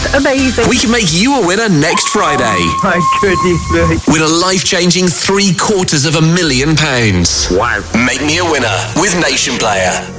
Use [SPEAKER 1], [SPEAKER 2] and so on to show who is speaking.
[SPEAKER 1] amazing.
[SPEAKER 2] We can make you a winner next Friday.
[SPEAKER 1] Oh, my goodness me.
[SPEAKER 2] Win a life-changing £750,000.
[SPEAKER 3] Wow.
[SPEAKER 2] Make me a winner with Nation Player.